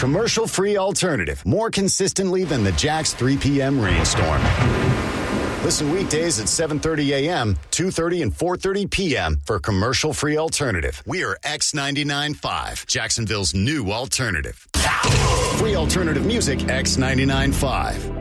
commercial-free alternative, more consistently than the Jack's 3 p.m. rainstorm. Listen weekdays at 7:30 a.m., 2:30, and 4:30 p.m. for commercial-free alternative. We are X99.5, Jacksonville's new alternative. Free alternative music, X99.5.